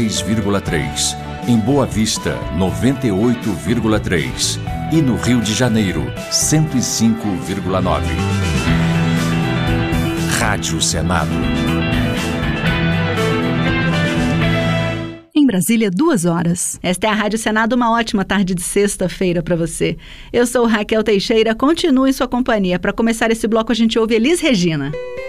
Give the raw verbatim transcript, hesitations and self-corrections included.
seis vírgula três. Em Boa Vista, noventa e oito vírgula três. E no Rio de Janeiro, cento e cinco vírgula nove. Rádio Senado. Em Brasília, duas horas. Esta é a Rádio Senado, uma ótima tarde de sexta-feira para você. Eu sou Raquel Teixeira, continue em sua companhia. Para começar esse bloco, a gente ouve Elis Regina.